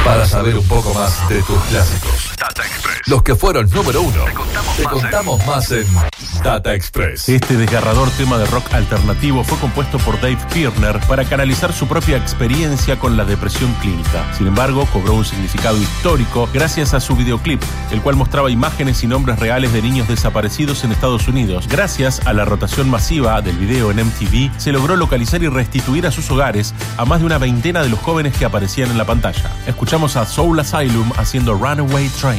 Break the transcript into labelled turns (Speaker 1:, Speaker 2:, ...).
Speaker 1: Para saber un poco más de tus clásicos, Data Express. Los que fueron número 1. Te contamos más en Data Express.
Speaker 2: Este desgarrador tema de rock alternativo fue compuesto por Dave Pirner para canalizar su propia experiencia con la depresión clínica. Sin embargo, cobró un significado histórico gracias a su videoclip, el cual mostraba imágenes y nombres reales de niños desaparecidos en Estados Unidos. Gracias a la rotación masiva del video en MTV, se logró localizar y restituir a sus hogares a más de una veintena de los jóvenes que aparecían en la pantalla. Escuchamos a Soul Asylum haciendo Runaway Train.